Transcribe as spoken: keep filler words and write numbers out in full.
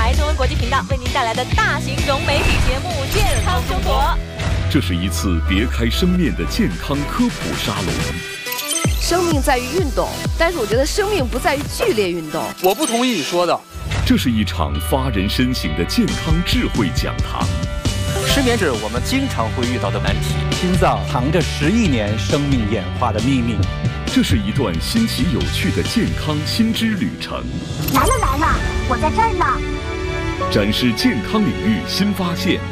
台中文国际频道为您带来的大型融媒体节目《健康中国》。 这是一次别开生面的健康科普沙龙。 生命在于运动，但是我觉得生命不在于剧烈运动。 我不同意你说的。 这是一场发人深省的健康智慧讲堂。 失眠是我们经常会遇到的难题。 心脏藏着十亿年生命演化的秘密。 这是一段新奇有趣的健康新知旅程。 来了来了，我在这儿呢。 展示健康领域新发现。